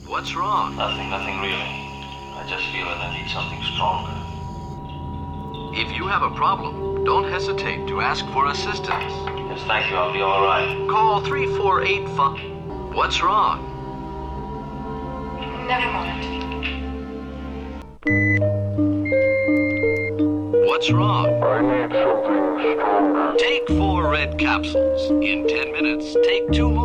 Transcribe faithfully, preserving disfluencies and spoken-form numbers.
What's wrong? Nothing, nothing really. I just feel that I need something stronger. If you have a problem, don't hesitate to ask for assistance. Yes, thank you. I'll be all right. Call three four eight five. What's wrong? Never mind. What's wrong? I need something stronger. Take four red capsules. In ten minutes, take two more.